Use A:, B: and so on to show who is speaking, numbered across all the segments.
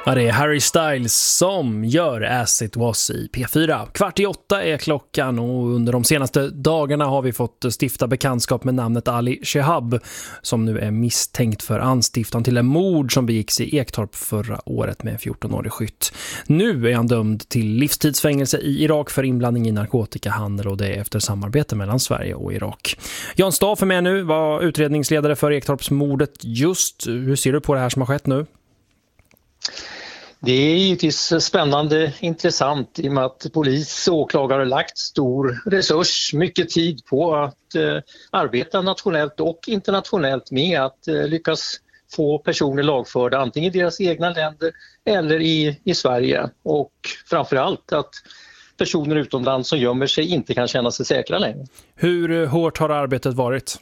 A: Ja, det är Harry Styles som gör As It Was i P4. 7:15 är klockan och under de senaste dagarna har vi fått stifta bekantskap med namnet Ali Shehab som nu är misstänkt för anstiftan till en mord som begicks i Ektorp förra året med en 14-årig skytt. Nu är han dömd till livstidsfängelse i Irak för inblandning i narkotikahandel och det är efter samarbete mellan Sverige och Irak. Jan Staff är med nu, var utredningsledare för Ektorpsmordet just. Hur ser du på det här som har skett nu?
B: Det är givetvis spännande, intressant i och med att polis och åklagare har lagt stor resurs, mycket tid på att arbeta nationellt och internationellt med att lyckas få personer lagförda antingen i deras egna länder eller i Sverige. Och framförallt att personer utomlands som gömmer sig inte kan känna sig säkra längre.
A: Hur hårt har arbetet varit?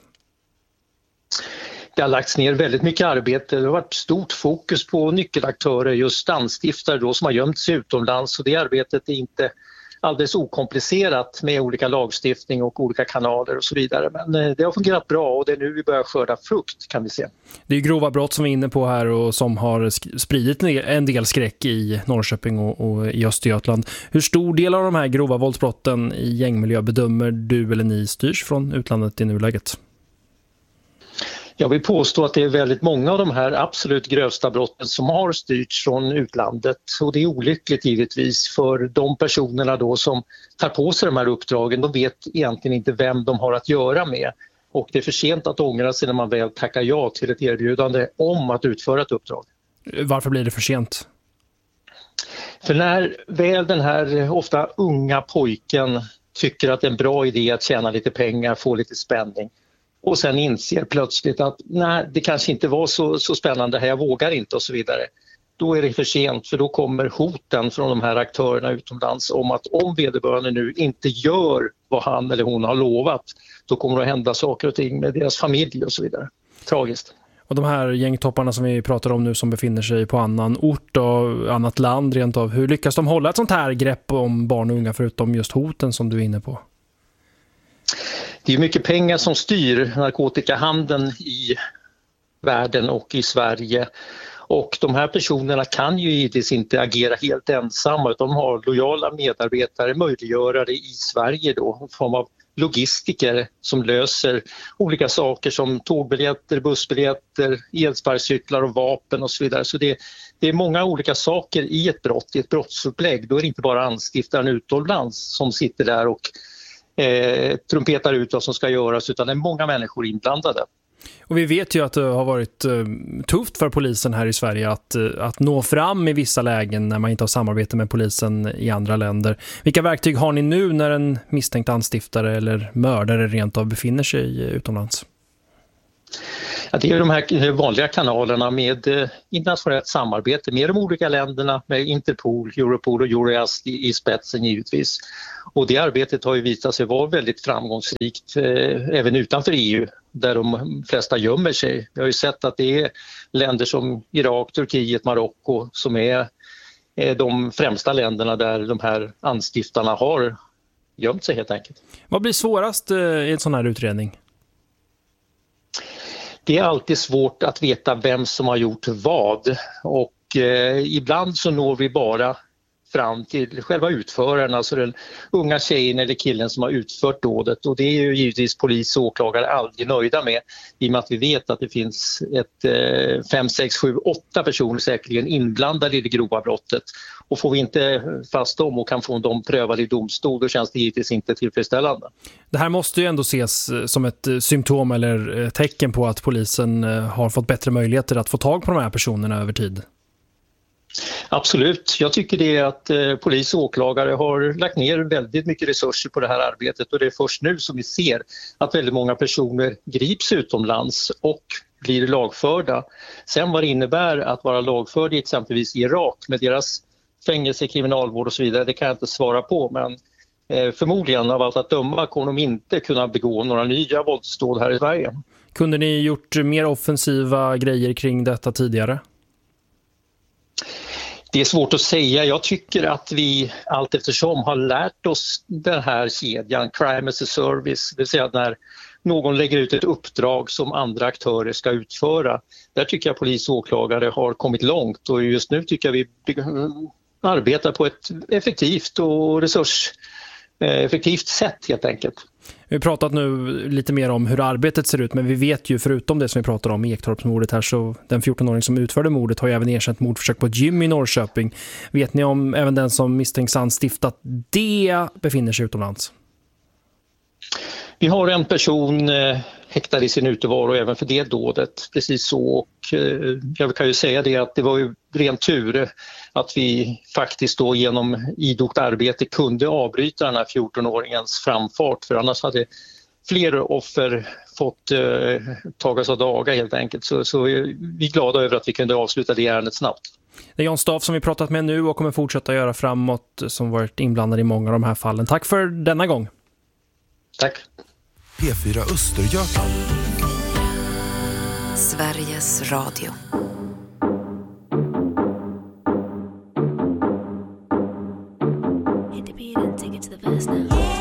B: Det har lagts ner väldigt mycket arbete. Det har varit stort fokus på nyckelaktörer, just anstiftare då, som har gömt sig utomlands. Och det arbetet är inte alldeles okomplicerat med olika lagstiftning och olika kanaler och så vidare. Men det har fungerat bra och det är nu vi börjar skörda frukt, kan vi se. Det
A: är grova brott som vi är inne på här och som har spridit en del skräck i Norrköping och i Östergötland. Hur stor del av de här grova våldsbrotten i gängmiljö bedömer du eller ni styrs från utlandet i nuläget?
B: Jag vill påstå att det är väldigt många av de här absolut grövsta brotten som har styrts från utlandet och det är olyckligt givetvis för de personerna då som tar på sig de här uppdragen. De vet egentligen inte vem de har att göra med och det är för sent att ångra sig när man väl tackar ja till ett erbjudande om att utföra ett uppdrag.
A: Varför blir det för sent?
B: För när väl den här ofta unga pojken tycker att det är en bra idé att tjäna lite pengar, få lite spänning och sen inser plötsligt att nej, det kanske inte var så spännande här, jag vågar inte och så vidare. Då är det för sent för då kommer hoten från de här aktörerna utomlands om att om vederbörande nu inte gör vad han eller hon har lovat då kommer det att hända saker och ting med deras familj och så vidare. Tragiskt.
A: Och de här gängtopparna som vi pratar om nu som befinner sig på annan ort och annat land rent av, hur lyckas de hålla ett sånt här grepp om barn och unga förutom just hoten som du är inne på?
B: Det är mycket pengar som styr narkotikahandeln i världen och i Sverige. Och de här personerna kan ju givetvis inte agera helt ensamma utan de har lojala medarbetare, möjliggörare i Sverige då, i form av logistiker som löser olika saker som tågbiljetter, bussbiljetter, elsparkcyklar och vapen och så vidare. Så det är många olika saker i ett brott, i ett brottsupplägg. Då är det inte bara anstiftaren utomlands som sitter där och trumpetar ut vad som ska göras utan det är många människor inblandade.
A: Och vi vet ju att det har varit tufft för polisen här i Sverige att nå fram i vissa lägen när man inte har samarbete med polisen i andra länder. Vilka verktyg har ni nu när en misstänkt anstiftare eller mördare rent av befinner sig utomlands?
B: Ja, det är de här vanliga kanalerna med internationellt samarbete med de olika länderna, med Interpol, Europol och Eurojust i spetsen givetvis. Och det arbetet har ju visat sig vara väldigt framgångsrikt även utanför EU där de flesta gömmer sig. Vi har ju sett att det är länder som Irak, Turkiet, Marocko som är de främsta länderna där de här anstiftarna har gömt sig helt enkelt.
A: Vad blir svårast i en sån här utredning?
B: Det är alltid svårt att veta vem som har gjort vad och ibland så når vi bara fram till själva utföraren, alltså den unga tjejen eller killen som har utfört dådet och det är ju givetvis polis och åklagare aldrig nöjda med i och med att vi vet att det finns 5, 6, 7, 8 personer säkerligen inblandade i det grova brottet och får vi inte fast dem och kan få dem prövade i domstol då känns det givetvis inte tillfredsställande.
A: Det här måste ju ändå ses som ett symptom eller tecken på att polisen har fått bättre möjligheter att få tag på de här personerna över tid.
B: Absolut. Jag tycker det är att polis och åklagare har lagt ner väldigt mycket resurser på det här arbetet och det är först nu som vi ser att väldigt många personer grips utomlands och blir lagförda. Sen vad det innebär att vara lagförd i exempelvis Irak med deras fängelse, kriminalvård och så vidare, det kan jag inte svara på men förmodligen av allt att döma kommer de inte kunna begå några nya våldsdåd här i Sverige.
A: Kunde ni gjort mer offensiva grejer kring detta tidigare?
B: Det är svårt att säga. Jag tycker att vi allt eftersom har lärt oss den här kedjan, crime as a service, det vill säga när någon lägger ut ett uppdrag som andra aktörer ska utföra. Där tycker jag polis och åklagare har kommit långt och just nu tycker jag vi arbetar på ett effektivt och resurseffektivt sätt helt enkelt.
A: Vi har pratat nu lite mer om hur arbetet ser ut, men vi vet ju förutom det som vi pratar om Ektorpsmordet här, så den 14-åring som utförde mordet har ju även erkänt mordförsök på ett gym i Norrköping. Vet ni om även den som misstänks anstiftat det befinner sig utomlands?
B: Vi har en person häktad i sin utevaro även för det dådet, precis så, och jag kan ju säga det att det var ju ren tur att vi faktiskt då genom idogt arbete kunde avbryta den här 14-åringens framfart, för annars hade fler offer fått tagas av dagar helt enkelt. Så vi är glada över att vi kunde avsluta det ärendet snabbt.
A: Det är Jan Staff som vi pratat med nu och kommer fortsätta göra framåt, som varit inblandad i många av de här fallen. Tack för denna gång.
B: Tack.
C: P4 Östergötland.
D: Sveriges Radio.